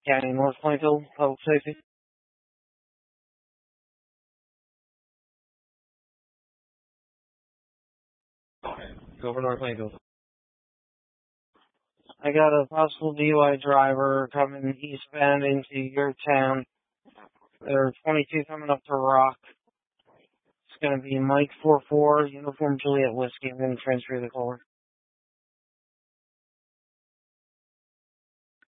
County, North Plainfield, Public Safety. Go for North Plainfield. I got a possible DUI driver coming eastbound into your town. They're 22 coming up to Rock. It's going to be Mike 44, Uniform Juliet Whiskey. I'm going to transfer the caller.